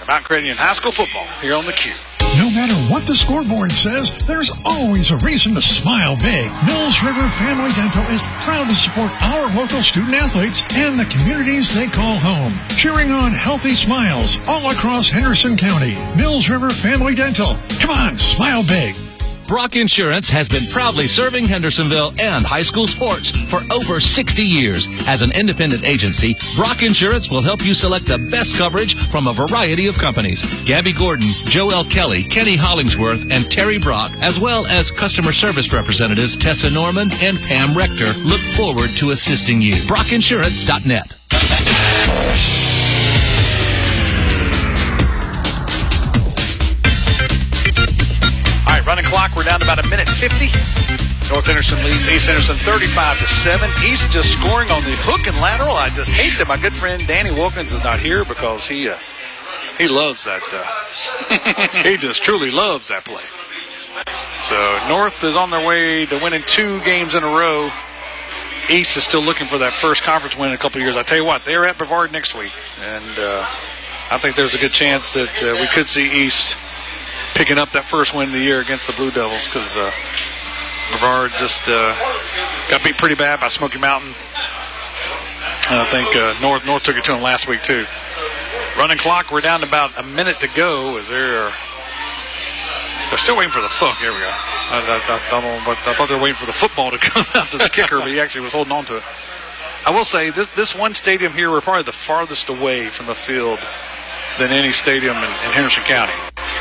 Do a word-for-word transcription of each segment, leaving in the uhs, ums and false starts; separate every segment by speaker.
Speaker 1: Mount Credian High School football here on the Q.
Speaker 2: No matter what the scoreboard says, there's always a reason to smile big. Mills River Family Dental is proud to support our local student athletes and the communities they call home. Cheering on healthy smiles all across Henderson County. Mills River Family Dental. Come on, smile big.
Speaker 3: Brock Insurance has been proudly serving Hendersonville and high school sports for over sixty years. As an independent agency, Brock Insurance will help you select the best coverage from a variety of companies. Gabby Gordon, Joelle Kelly, Kenny Hollingsworth, and Terry Brock, as well as customer service representatives Tessa Norman and Pam Rector, look forward to assisting you. brock insurance dot net.
Speaker 1: Running clock, we're down to about a minute fifty. North Henderson leads East Henderson thirty-five to seven. East just scoring on the hook and lateral. I just hate that my good friend Danny Wilkins is not here because he uh, he loves that. Uh, he just truly loves that play. So North is on their way to winning two games in a row. East is still looking for that first conference win in a couple of years. I tell you what, they're at Brevard next week, and uh, I think there's a good chance that uh, we could see East picking up that first win of the year against the Blue Devils because uh, Brevard just uh, got beat pretty bad by Smoky Mountain. And I think uh, North North took it to them last week too. Running clock, we're down to about a minute to go. Is there? They're still waiting for the fuck. Here we go. I, I, I, I, don't know, but I thought they were waiting for the football to come out to the kicker, but he actually was holding on to it. I will say this this one stadium here, we're probably the farthest away from the field than any stadium in, in Henderson County.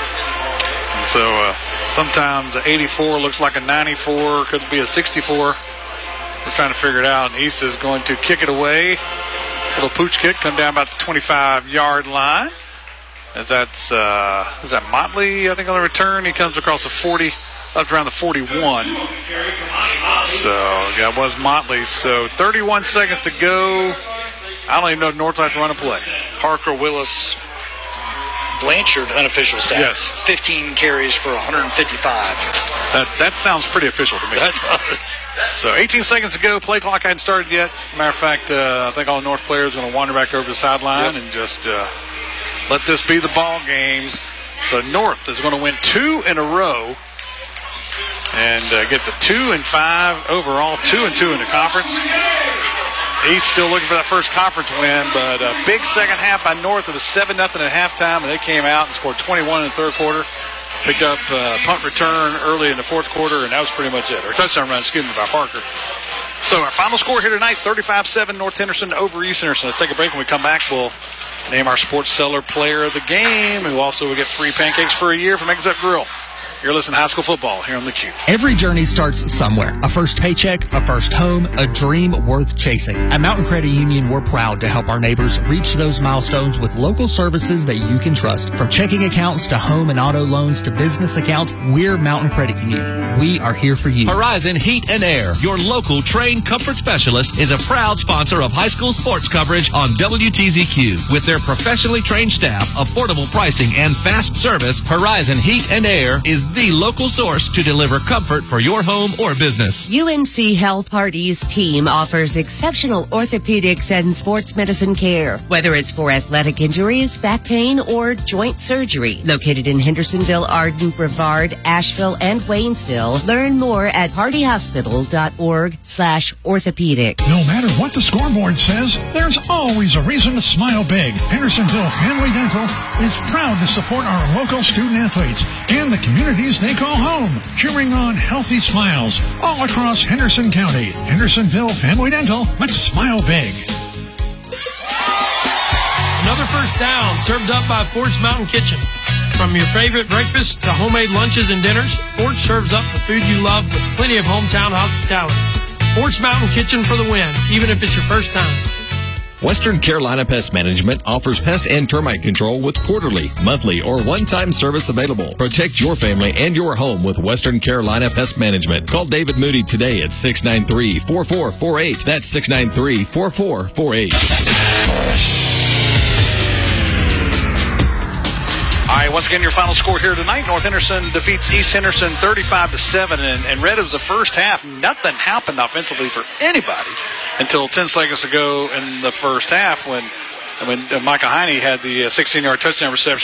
Speaker 1: So uh, sometimes an eighty-four looks like a ninety-four, could be a sixty-four. We're trying to figure it out. And East is going to kick it away. Little pooch kick, come down about the twenty-five-yard line. As that's uh, is that Motley? I think on the return, he comes across the forty, up around the forty-one. So yeah, it was Motley. So thirty-one seconds to go. I don't even know if North will have to run a play.
Speaker 4: Parker Willis. Blanchard, unofficial stat.
Speaker 1: Yes.
Speaker 4: fifteen carries for one hundred fifty-five.
Speaker 1: That that sounds pretty official to me.
Speaker 4: That does.
Speaker 1: So eighteen seconds to go. Play clock hadn't started yet. Matter of fact, uh, I think all the North players are going to wander back over the sideline yep. and just uh, let this be the ball game. So North is going to win two in a row and uh, get to two and five overall, two and two in the conference. East still looking for that first conference win, but a big second half by North. It was seven nothing at halftime, and they came out and scored twenty-one in the third quarter. Picked up uh, punt return early in the fourth quarter, and that was pretty much it. Or touchdown run, excuse me, by Parker. So our final score here tonight, thirty-five seven North Henderson over East Henderson. Let's take a break. When we come back, we'll name our Sports Seller Player of the Game, and we'll also get free pancakes for a year from Making Up Grill. You're listening to High School Football here on the Q.
Speaker 5: Every journey starts somewhere. A first paycheck, a first home, a dream worth chasing. At Mountain Credit Union, we're proud to help our neighbors reach those milestones with local services that you can trust. From checking accounts to home and auto loans to business accounts, we're Mountain Credit Union. We are here for you.
Speaker 3: Horizon Heat and Air, your local trained comfort specialist, is a proud sponsor of high school sports coverage on W T Z Q. With their professionally trained staff, affordable pricing, and fast service, Horizon Heat and Air is the local source to deliver comfort for your home or business.
Speaker 6: U N C Health Hardy's team offers exceptional orthopedics and sports medicine care, whether it's for athletic injuries, back pain, or joint surgery. Located in Hendersonville, Arden, Brevard, Asheville, and Waynesville. Learn more at hardy hospital dot org slash orthopedic.
Speaker 2: No matter what the scoreboard says, there's always a reason to smile big. Hendersonville Family Dental is proud to support our local student athletes and the communities they call home, cheering on healthy smiles all across Henderson County. Hendersonville Family Dental, let's smile big.
Speaker 7: Another first down served up by Ford's Mountain Kitchen. From your favorite breakfast to homemade lunches and dinners, Ford serves up the food you love with plenty of hometown hospitality. Ford's Mountain Kitchen for the win, even if it's your first time.
Speaker 8: Western Carolina Pest Management offers pest and termite control with quarterly, monthly, or one-time service available. Protect your family and your home with Western Carolina Pest Management. Call David Moody today at six nine three, four four four eight. That's six nine three, four four four eight.
Speaker 1: All right, once again, your final score here tonight. North Henderson defeats East Henderson thirty-five to seven. And, and Red, it was the first half. Nothing happened offensively for anybody until ten seconds ago in the first half when, when Micah Heine had the sixteen-yard touchdown reception.